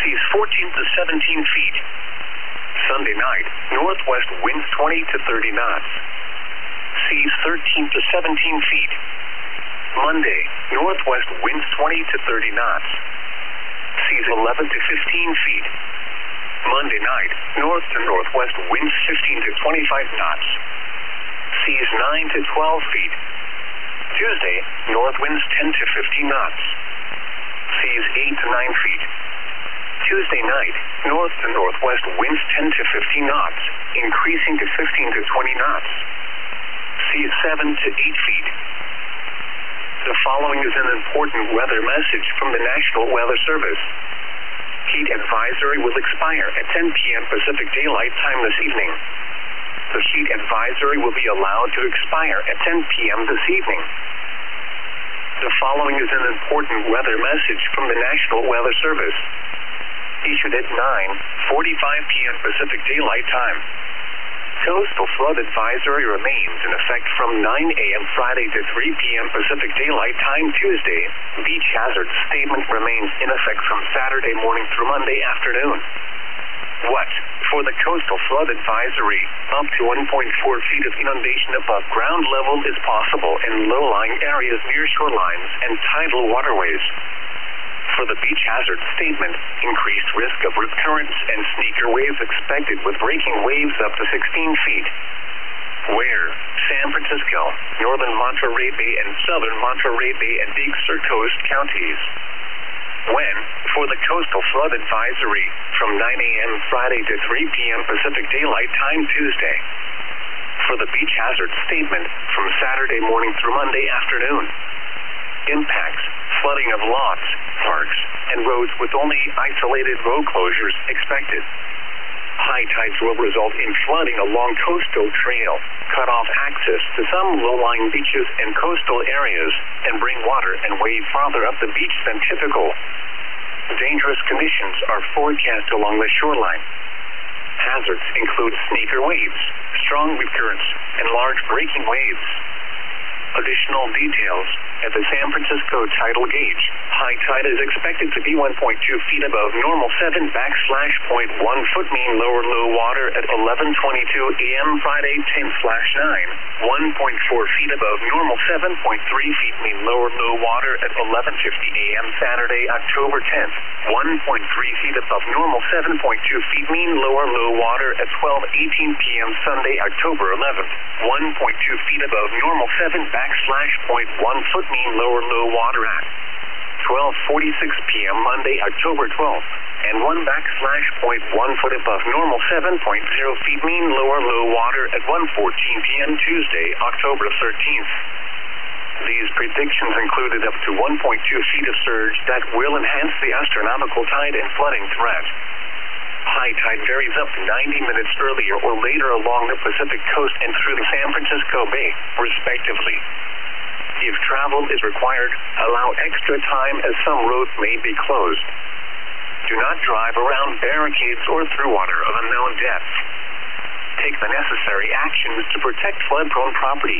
Seas 14 to 17 feet. Sunday night, northwest winds 20 to 30 knots. Seas 13 to 17 feet. Monday, northwest winds 20 to 30 knots. Seas 11 to 15 feet. Monday night, north to northwest winds 15 to 25 knots. Seas 9 to 12 feet. Tuesday, north winds 10 to 15 knots. Seas 8 to 9 feet. Tuesday night, north to northwest winds 10 to 15 knots, increasing to 15 to 20 knots. Seas 7 to 8 feet. The following is an important weather message from the National Weather Service. Heat advisory will expire at 10 p.m. Pacific Daylight Time this evening. The heat advisory will be allowed to expire at 10 p.m. this evening. The following is an important weather message from the National Weather Service. Issued at 9:45 p.m. Pacific Daylight Time. Coastal flood advisory remains in effect from 9 a.m. Friday to 3 p.m. Pacific Daylight Time Tuesday. Beach hazard statement remains in effect from Saturday morning through Monday afternoon. What? For the coastal flood advisory, up to 1.4 feet of inundation above ground level is possible in low-lying areas near shorelines and tidal waterways. For the beach hazard statement, increased risk of rip currents and sneaker waves expected with breaking waves up to 16 feet. Where? San Francisco, northern Monterey Bay and southern Monterey Bay and Big Sur coast counties. When? For the coastal flood advisory, from 9 a.m. Friday to 3 p.m. Pacific Daylight Time Tuesday. For the beach hazard statement, from Saturday morning through Monday afternoon. Impacts, flooding of lots, parks, and roads with only isolated road closures expected. High tides will result in flooding along coastal trail, cut off access to some low-lying beaches and coastal areas, and bring water and wave farther up the beach than typical. Dangerous conditions are forecast along the shoreline. Hazards include sneaker waves, strong rip currents, and large breaking waves. Additional details. At the San Francisco tidal gauge, high tide is expected to be 1.2 feet above normal 7/.1 foot mean lower low water at 11:22 a.m. Friday 10/9, 1.4 feet above normal 7.3 feet mean lower low water at 11:50 a.m. Saturday October 10th, 1.3 feet above normal 7.2 feet mean lower low water at 12:18 p.m. Sunday October 11th, 1.2 feet above normal 7/.1 foot mean lower low water at 12:46 p.m. Monday October 12th, and 1/.1 foot above normal 7.0 feet mean lower low water at 1:14 p.m. Tuesday October 13th. These predictions included up to 1.2 feet of surge that will enhance the astronomical tide and flooding threat. High tide varies up to 90 minutes earlier or later along the Pacific coast and through the San Francisco Bay, respectively. If travel is required, allow extra time as some roads may be closed. Do not drive around barricades or through water of unknown depth. Take the necessary actions to protect flood-prone property.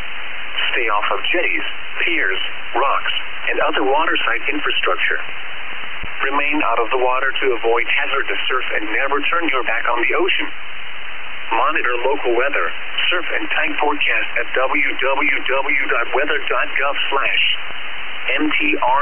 Stay off of jetties, piers, rocks, and other waterside infrastructure. Remain out of the water to avoid hazardous surf and never turn your back on the ocean. Monitor local weather, surf and tide forecast at www.weather.gov/mtr.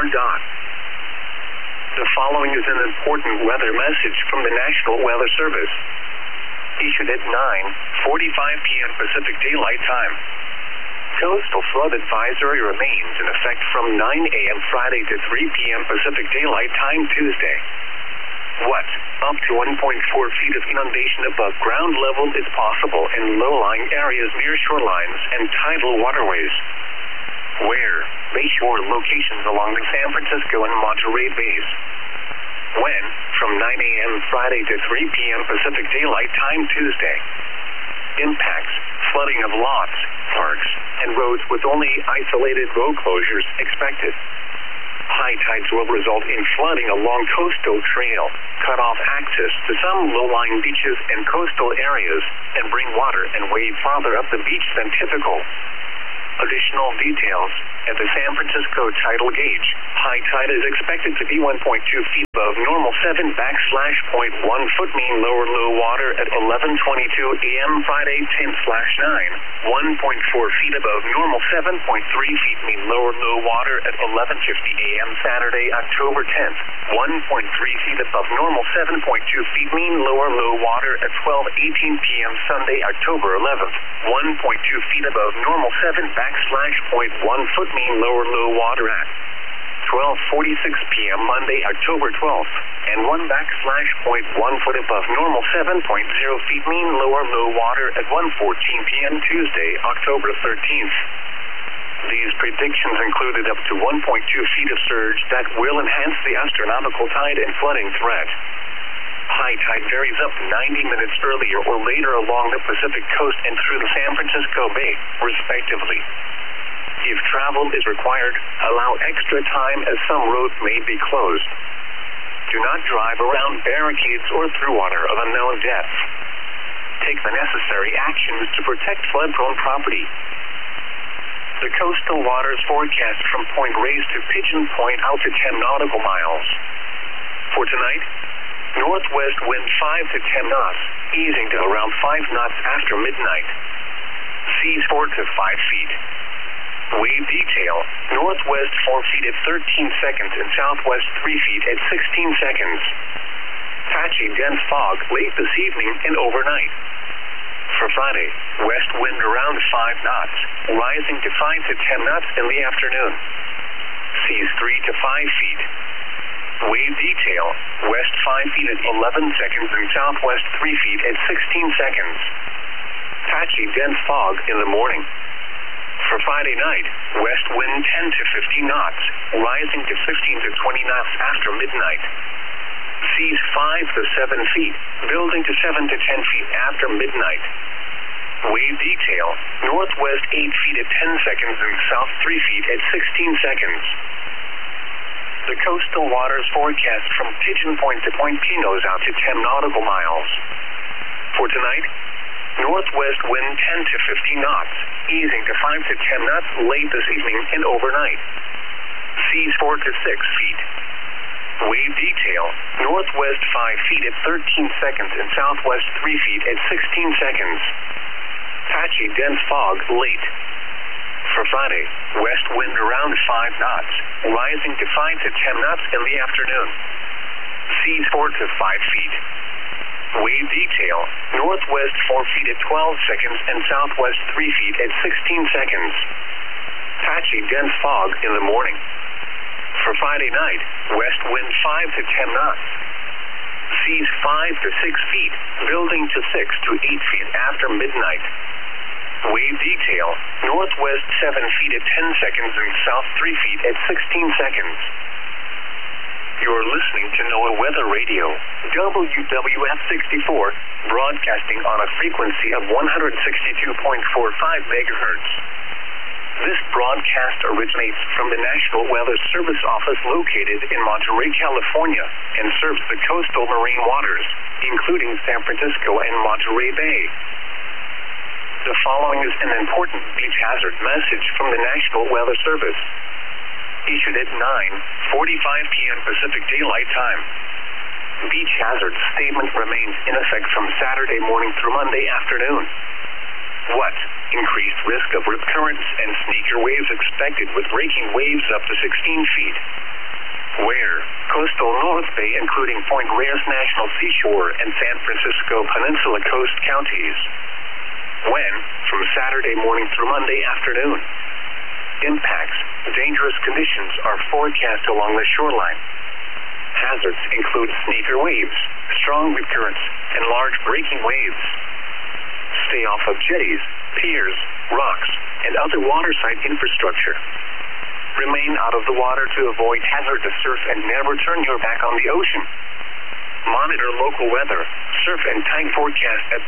The following is an important weather message from the National Weather Service. Issued at 9:45 p.m. Pacific Daylight Time. Coastal flood advisory remains in effect from 9 a.m. Friday to 3 p.m. Pacific Daylight Time Tuesday. What? Up to 1.4 feet of inundation above ground level is possible in low-lying areas near shorelines and tidal waterways. Where? Bayshore locations along the San Francisco and Monterey Bays. When? From 9 a.m. Friday to 3 p.m. Pacific Daylight Time Tuesday. Impacts, flooding of lots, parks, and roads with only isolated road closures expected. High tides will result in flooding along coastal trail, cut off access to some low-lying beaches and coastal areas, and bring water and wave farther up the beach than typical. Additional details. At the San Francisco tidal gauge, high tide is expected to be 1.2 feet above above normal 7 /.1 foot mean lower low water at 11:22 a.m. Friday 10/9. 1.4 feet above normal 7.3 feet mean lower low water at 11:50 a.m. Saturday October 10th. 1.3 feet above normal 7.2 feet mean lower low water at 12:18 p.m. Sunday October 11th. 1.2 feet above normal 7 /.1 foot mean lower low water at 12:46 p.m. Monday, October 12th, and 1 /.1 foot above normal 7.0 feet mean lower low water at 1:14 p.m. Tuesday, October 13th. These predictions included up to 1.2 feet of surge that will enhance the astronomical tide and flooding threat. High tide varies up to 90 minutes earlier or later along the Pacific coast and through the San Francisco Bay, respectively. If travel is required, allow extra time as some roads may be closed. Do not drive around barricades or through water of unknown depth. Take the necessary actions to protect flood-prone property. The coastal waters forecast from Point Reyes to Pigeon Point out to 10 nautical miles. For tonight, northwest wind 5 to 10 knots, easing to around 5 knots after midnight. Seas 4 to 5 feet. Wave detail, northwest 4 feet at 13 seconds and southwest 3 feet at 16 seconds. Patchy dense fog late this evening and overnight. For Friday, west wind around 5 knots, rising to 5 to 10 knots in the afternoon. Seas 3 to 5 feet. Wave detail, west 5 feet at 11 seconds and southwest 3 feet at 16 seconds. Patchy dense fog in the morning. For Friday night, west wind 10 to 15 knots, rising to 15 to 20 knots after midnight. Seas 5 to 7 feet, building to 7 to 10 feet after midnight. Wave detail, northwest 8 feet at 10 seconds and south 3 feet at 16 seconds. The coastal waters forecast from Pigeon Point to Point Pinos out to 10 nautical miles. For tonight, northwest wind 10 to 15 knots, easing to 5 to 10 knots late this evening and overnight. Seas 4 to 6 feet. Wave detail, northwest 5 feet at 13 seconds and southwest 3 feet at 16 seconds. Patchy dense fog late. For Friday, west wind around 5 knots, rising to 5 to 10 knots in the afternoon. Seas 4 to 5 feet. Wave detail, northwest 4 feet at 12 seconds and southwest 3 feet at 16 seconds. Patchy dense fog in the morning. For Friday night, west wind 5 to 10 knots. Seas 5 to 6 feet, building to 6 to 8 feet after midnight. Wave detail, northwest 7 feet at 10 seconds and south 3 feet at 16 seconds. You're listening to NOAA Weather Radio, WWF 64, broadcasting on a frequency of 162.45 megahertz. This broadcast originates from the National Weather Service office located in Monterey, California, and serves the coastal marine waters, including San Francisco and Monterey Bay. The following is an important beach hazard message from the National Weather Service. Issued at 9:45 p.m. Pacific Daylight Time. Beach hazard statement remains in effect from Saturday morning through Monday afternoon. What? Increased risk of rip currents and sneaker waves expected with breaking waves up to 16 feet. Where? Coastal North Bay including Point Reyes National Seashore and San Francisco Peninsula Coast counties. When? From Saturday morning through Monday afternoon. Impacts. Dangerous conditions are forecast along the shoreline. Hazards include sneaker waves, strong rip currents, and large breaking waves. Stay off of jetties, piers, rocks, and other waterside infrastructure. Remain out of the water to avoid hazardous surf and never turn your back on the ocean. Monitor local weather, surf and tide forecast at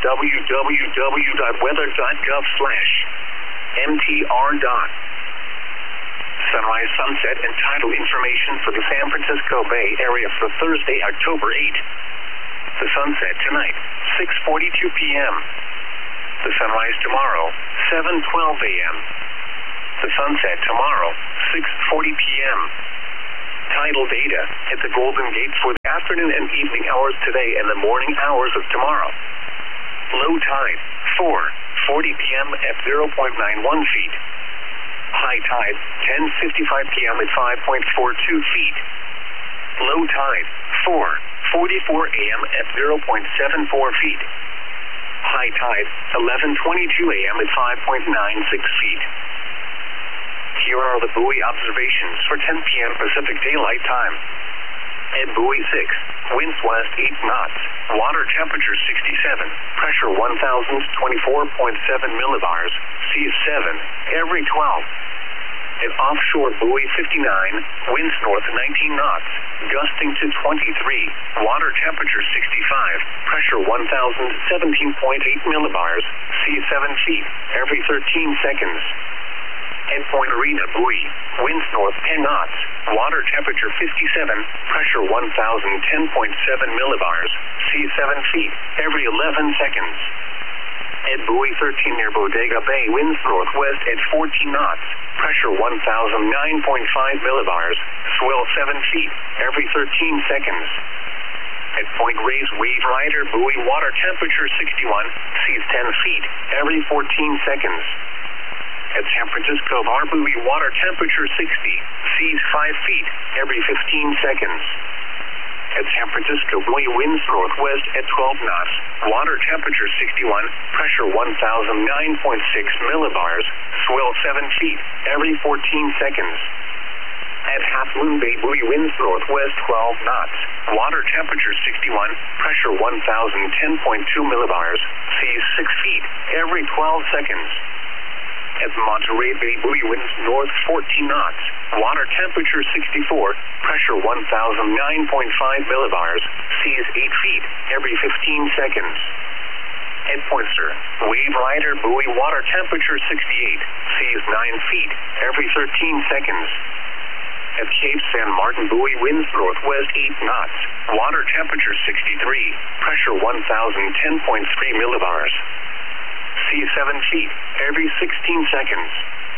www.weather.gov/MTR. Sunrise, sunset, and tidal information for the San Francisco Bay Area for Thursday, October 8. The sunset tonight, 6:42 p.m. The sunrise tomorrow, 7:12 a.m. The sunset tomorrow, 6:40 p.m. Tidal data at the Golden Gate for the afternoon and evening hours today and the morning hours of tomorrow. Low tide, 4:40 p.m. at 0.91 feet. High tide, 10:55 p.m. at 5.42 feet. Low tide, 4:44 a.m. at 0.74 feet. High tide, 11:22 a.m. at 5.96 feet. Here are the buoy observations for 10 p.m. Pacific Daylight Time. At buoy 6, winds west 8 knots, water temperature 67, pressure 1,024.7 millibars, seas 7, every 12. At offshore buoy 59, winds north 19 knots, gusting to 23, water temperature 65, pressure 1,017.8 millibars, seas 7 feet, every 13 seconds. At Point Arena buoy, winds north 10 knots, water temperature 57, pressure 1,010.7 millibars, seas 7 feet, every 11 seconds. At buoy 13 near Bodega Bay, winds northwest at 14 knots, pressure 1,009.5 millibars, swell 7 feet, every 13 seconds. At Point Reyes Wave Rider buoy, water temperature 61, seas 10 feet, every 14 seconds. At San Francisco Bar buoy, water temperature 60, seas 5 feet, every 15 seconds. At San Francisco buoy, winds northwest at 12 knots, water temperature 61, pressure 1,009.6 millibars, swell 7 feet, every 14 seconds. At Half Moon Bay buoy, winds northwest 12 knots, water temperature 61, pressure 1,010.2 millibars, seas 6 feet, every 12 seconds. At Monterey Bay buoy, winds north 14 knots, water temperature 64, pressure 1,009.5 millibars, seas 8 feet, every 15 seconds. At Poinsett, Wave Rider buoy, water temperature 68, seas 9 feet, every 13 seconds. At Cape San Martin buoy, winds northwest 8 knots, water temperature 63, pressure 1,010.3 millibars. Seas 7 feet, every 16 seconds.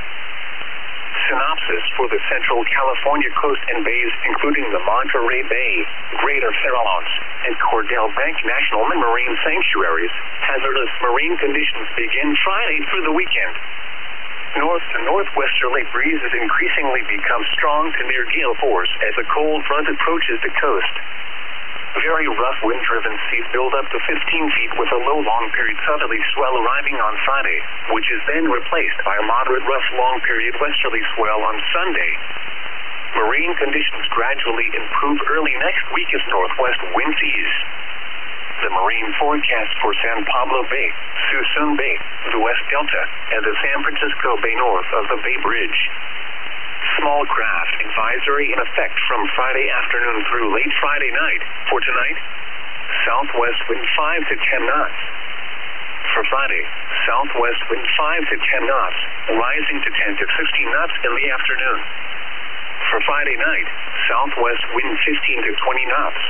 Synopsis for the Central California coast and bays, including the Monterey Bay, Greater Farallones, and Cordell Bank National Marine Sanctuaries. Hazardous marine conditions begin Friday through the weekend. North to northwesterly breezes increasingly become strong to near gale force as a cold front approaches the coast. Very rough wind-driven seas build up to 15 feet with a low long-period southerly swell arriving on Friday, which is then replaced by a moderate rough long-period westerly swell on Sunday. Marine conditions gradually improve early next week as northwest winds ease. The marine forecast for San Pablo Bay, Suisun Bay, the West Delta, and the San Francisco Bay north of the Bay Bridge. Small craft advisory in effect from Friday afternoon through late Friday night. For tonight, southwest wind 5 to 10 knots. For Friday, southwest wind 5 to 10 knots, rising to 10 to 15 knots in the afternoon. For Friday night, southwest wind 15 to 20 knots.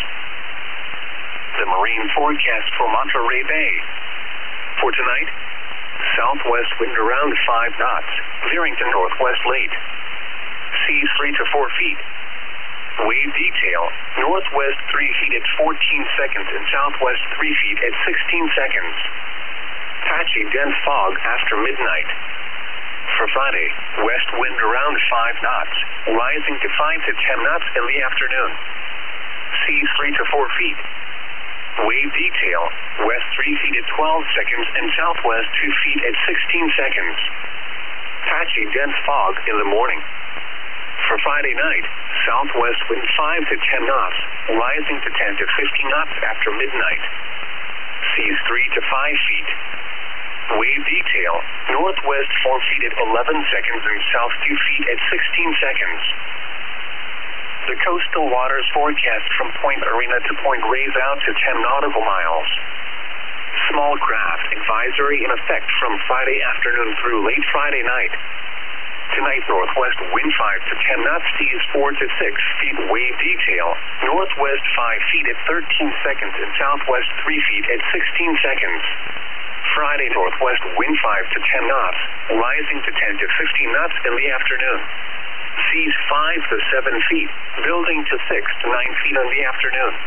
The marine forecast for Monterey Bay. For tonight, southwest wind around 5 knots, veering to northwest late. Seas 3 to 4 feet. Wave detail, northwest 3 feet at 14 seconds and southwest 3 feet at 16 seconds. Patchy dense fog after midnight. For Friday, west wind around 5 knots, rising to 5 to 10 knots in the afternoon. Seas 3 to 4 feet. Wave detail, west 3 feet at 12 seconds and southwest 2 feet at 16 seconds. Patchy dense fog in the morning. For Friday night, southwest wind 5 to 10 knots, rising to 10 to 15 knots after midnight. Seas 3 to 5 feet. Wave detail, northwest 4 feet at 11 seconds and south 2 feet at 16 seconds. The coastal waters forecast from Point Arena to Point Reyes out to 10 nautical miles. Small craft advisory in effect from Friday afternoon through late Friday night. Tonight, northwest wind 5 to 10 knots, seas 4 to 6 feet. Wave detail, northwest 5 feet at 13 seconds and southwest 3 feet at 16 seconds. Friday, northwest wind 5 to 10 knots, rising to 10 to 15 knots in the afternoon. Seas 5 to 7 feet. Building to 6 to 9 feet in the afternoon.